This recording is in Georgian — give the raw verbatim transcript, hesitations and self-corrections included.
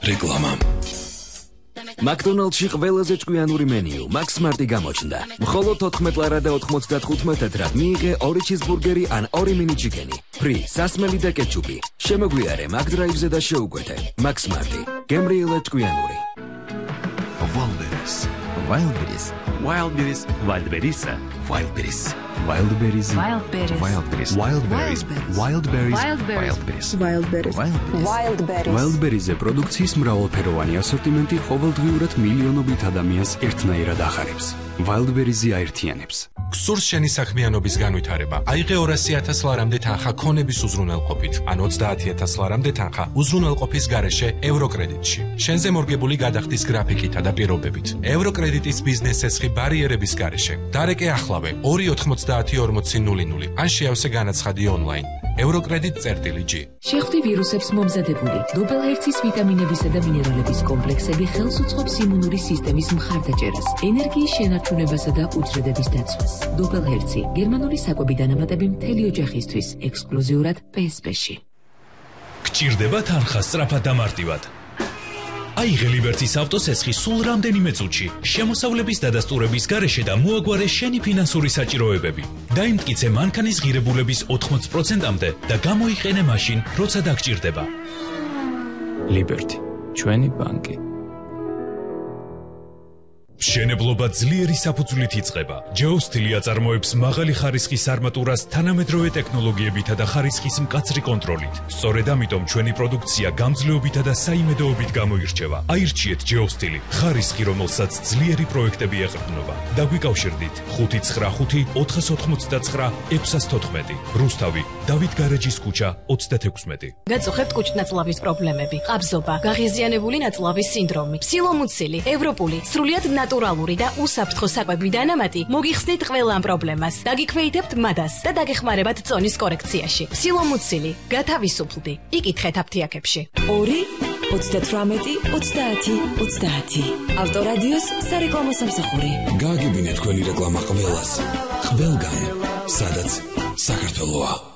რეკლამა. McDonald's-ში ყველაზე ჭკვიანური მენიუ Max Smart-ი გამოჩნდა. მხოლოდ ოთხმეტ ლარა და ოთხმოცდათხუთმეტ თეთრად მიიღე ორი ჩიზბურგერი ან ორი მინი ჩიკენი. ფრი, სასმელი და კეჩუპი. შემოგვიარე McDrive-ზე და შეუკვეთე. Max Smart-ი. გემრიელად ჭკვიანური. Wildberries. Wildberries. Wildberries. Wildberries. Wildberries. Wildberries. Wildberries. Wildberries. Wildberries. Wildberries. Wildberries. Wildberries. Wildberries-ზე პროდუქციის მრავალფეროვანი ასორტიმენტი ყოველდღიურად მილიონობით ადამიანს ერთნაირად ახარებს. Wildberries-ი აერთიანებს. გსურს შენი საქმიანობის განვითარება. აიღე ორასი ათას ლარამდე თანხა ქონების უზრუნველყოფით, ან ოცდაათი ათას ლარამდე თანხა უზრუნველყოფის გარეშე ევროკრედიტში. შენზე მორგებული გადახდის გრაფიკითა და პირობებით. ევროკრედიტის ბიზნეს ცეცხლი ბარიერების გარეშე. დარეკე ახლავე ორი ოთხმოცდაათი ორმოცი ნული ნული. ან შეავსე განაცხადი ონლაინ. ევროკრედიტ წერტილი ჯი. შეხვდი ვირუსებს მომზადებული დუბლჰერცის ვიტამინებისა და მინერალების კომპლექსები ხელს უწყობს იმუნური სისტემის მხარდაჭერას, ენერგიის შენარჩუნებასა და უჯრედების დაცვას. დუბლჰერცი გერმანული საკვები დანამატები მთელი ოჯახისთვის, ექსკლუზიურად პე ეს პე-ში. გჭირდება თანხა სწრაფად და მარტივად. აიღე ლიბერტის ავტოცესხი სულ რამდენიმე წუთში, შემოსავლების დადასტურების გარეშე და მოაგვარე შენი ფინანსური საჭიროებები. დაიმტკიცე მანქანის ღირებულების ოთხმოც პროცენტამდე და გამოიყენე მაშინ, როცა დაგჭირდება. Liberty, ჩვენი ბანკი. მშენებლობა ძლიერი საფუძვლით იწყება. Geostili აწარმოებს მაღალი ხარისხის არმატურას თანამედროვე ტექნოლოგიებითა და ხარისხის მკაცრი კონტროლით. სწორედ ამიტომ ჩვენი პროდუქცია გამძლეობითა და საიმედოობით გამოირჩევა. აირჩიეთ Geostili, ხარისხი, რომელსაც ძლიერი პროექტები ეყრდნობა. დაგვიკავშირდით ხუთი ცხრა ხუთი ოთხას ოთხმოცდათხრა ექვსას თოთხმეტი. რუსთავი, დავით გარეჯის ქუჩა ოცდათექვსმეტი. გაწუხებთ კუჭნაწლავის პრობლემები, ყაბზობა, გაღიზიანებული ნაწლავის სინდრომი, ფსილომუცილი, ევროპული, სრულიად ნატურალური და უსაფრთხო საკვები დანამატი მოგიხსნით ყველა ამ პრობლემას. დაგიქვეითებთ მადას და დაგეხმარებათ წონის კორექციაში. ფსილომუცილი, გათავისუფლდი. იკითხეთ აფთიაქებში. ორი ოცდათვრამეტი ოცდაათი ოცდაათი. ავტორადიოს სარეკლამო სამსახური. გააგებინეთ თქვენი რეკლამა ყველას. ყველგან, სადაც საქართველოა.